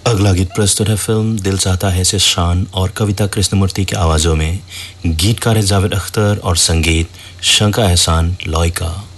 अगला गीत प्रस्तुत है फिल्म दिल चाहता है से शान और कविता कृष्णमूर्ति की आवाजों में। गीतकार है जावेद अख्तर और संगीत शंका एहसान लॉय का।